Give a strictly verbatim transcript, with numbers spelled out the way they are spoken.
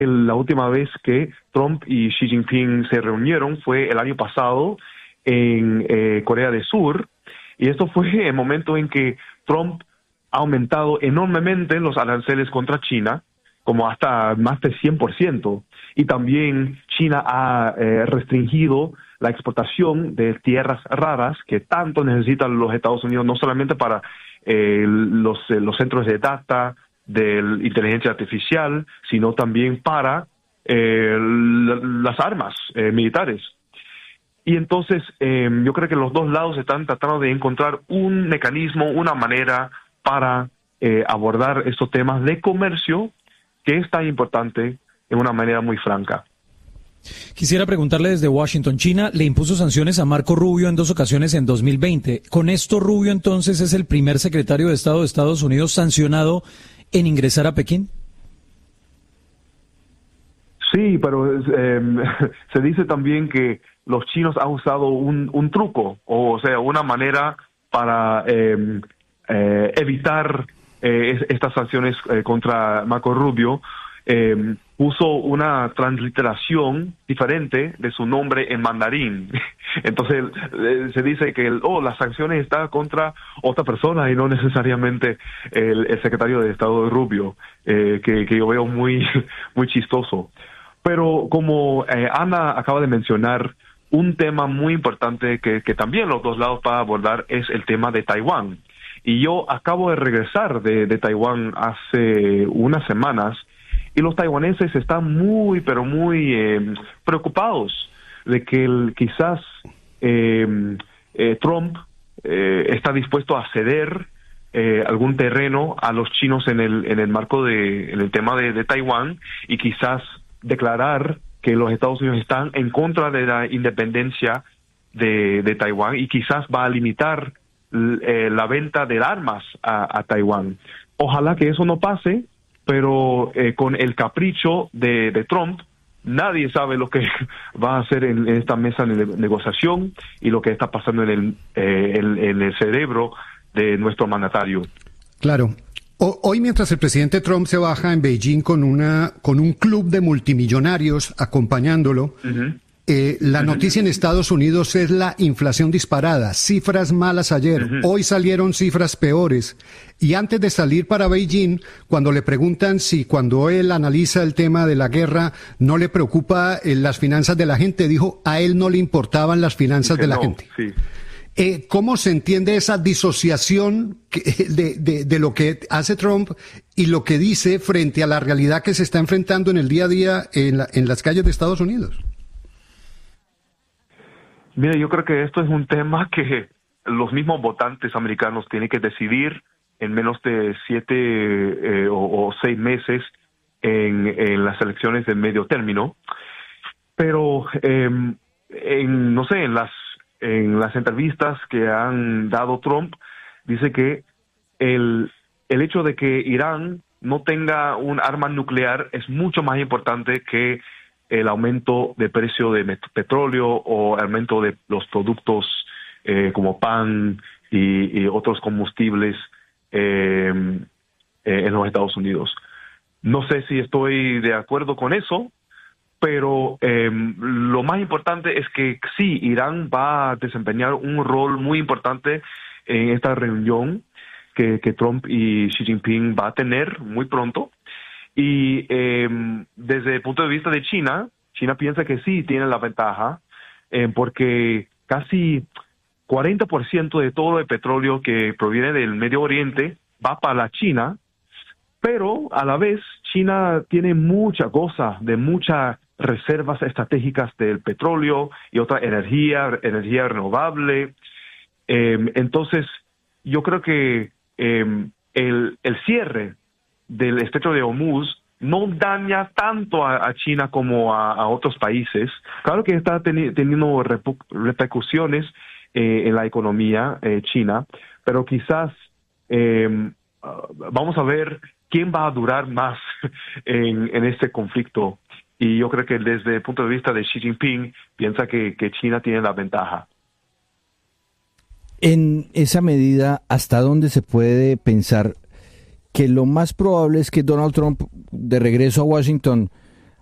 La última vez que Trump y Xi Jinping se reunieron fue el año pasado en eh, Corea del Sur, y esto fue el momento en que Trump ha aumentado enormemente los aranceles contra China, como hasta más de cien por ciento, y también China ha eh, restringido la exportación de tierras raras que tanto necesitan los Estados Unidos, no solamente para eh, los, eh, los centros de data, de inteligencia artificial, sino también para eh, las armas eh, militares. Y entonces eh, yo creo que los dos lados están tratando de encontrar un mecanismo, una manera para eh, abordar estos temas de comercio, que es tan importante, de una manera muy franca. Quisiera preguntarle desde Washington. China le impuso sanciones a Marco Rubio en dos ocasiones en dos mil veinte. Con esto, Rubio entonces es el primer secretario de Estado de Estados Unidos sancionado en ingresar a Pekín. Sí, pero eh, se dice también que los chinos han usado un, un truco, o, o sea, una manera para eh, eh, evitar eh, estas sanciones eh, contra Marco Rubio. Eh, puso una transliteración diferente de su nombre en mandarín. Entonces eh, se dice que el, oh, las sanciones están contra otra persona y no necesariamente el, el secretario de Estado de Rubio, eh, que, que yo veo muy, muy chistoso. Pero como eh, Ana acaba de mencionar, un tema muy importante que, que también los dos lados van a abordar es el tema de Taiwán. Y yo acabo de regresar de, de Taiwán hace unas semanas, y los taiwaneses están muy, pero muy eh, preocupados de que el, quizás eh, eh, Trump eh, está dispuesto a ceder eh, algún terreno a los chinos en el en el marco de en el tema de, de Taiwán, y quizás declarar que los Estados Unidos están en contra de la independencia de, de Taiwán, y quizás va a limitar eh, la venta de armas a, a Taiwán. Ojalá que eso no pase, pero eh, con el capricho de, de Trump, nadie sabe lo que va a hacer en, en esta mesa de negociación y lo que está pasando en el, eh, en, en el cerebro de nuestro mandatario. Claro. O, hoy, mientras el presidente Trump se baja en Beijing con una con un club de multimillonarios acompañándolo, uh-huh. eh, la uh-huh. noticia en Estados Unidos es la inflación disparada, cifras malas ayer, uh-huh. hoy salieron cifras peores. Y antes de salir para Beijing, cuando le preguntan si cuando él analiza el tema de la guerra no le preocupa eh, las finanzas de la gente, dijo a él no le importaban las finanzas de la no, gente. Sí. Eh, ¿Cómo se entiende esa disociación que, de, de, de lo que hace Trump y lo que dice frente a la realidad que se está enfrentando en el día a día en, la, en las calles de Estados Unidos? Mira, yo creo que esto es un tema que los mismos votantes americanos tienen que decidir en menos de siete eh, o, o seis meses en, en las elecciones de medio término. Pero, eh, en, no sé, en las en las entrevistas que han dado Trump, dice que el, el hecho de que Irán no tenga un arma nuclear es mucho más importante que el aumento de precio de petróleo o el aumento de los productos eh, como pan y, y otros combustibles eh, eh, en los Estados Unidos. No sé si estoy de acuerdo con eso, pero eh, lo más importante es que sí, Irán va a desempeñar un rol muy importante en esta reunión que, que Trump y Xi Jinping va a tener muy pronto. Y eh, desde el punto de vista de China, China piensa que sí tiene la ventaja, eh, porque casi cuarenta por ciento de todo el petróleo que proviene del Medio Oriente va para la China, pero a la vez China tiene mucha cosa de muchas reservas estratégicas del petróleo y otra energía, energía renovable. Eh, entonces, yo creo que eh, el, el cierre del estrecho de Hormuz no daña tanto a, a China como a, a otros países. Claro que está teni- teniendo repu- repercusiones eh, en la economía eh, china, pero quizás eh, uh, vamos a ver quién va a durar más en, en este conflicto. Y yo creo que desde el punto de vista de Xi Jinping, piensa que, que China tiene la ventaja. En esa medida, ¿hasta dónde se puede pensar que lo más probable es que Donald Trump, de regreso a Washington,